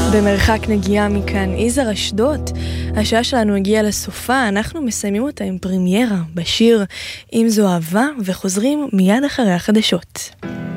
במרחק נגיעה מכאן יזהר אשדות. השעה שלנו הגיעה לסופה, אנחנו מסיימים אותה עם פרימיירה בשיר אם זו אהבה, וחוזרים מיד אחרי החדשות.